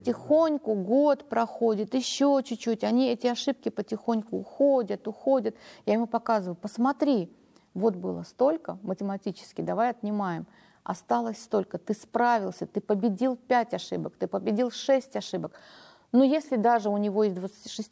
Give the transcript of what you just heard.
Тихоньку год проходит, еще чуть-чуть, эти ошибки потихоньку уходят. Я ему показываю, посмотри, вот было столько математически, давай отнимаем. Осталось столько, ты справился, ты победил 5 ошибок, ты победил 6 ошибок. Но если даже у него из 26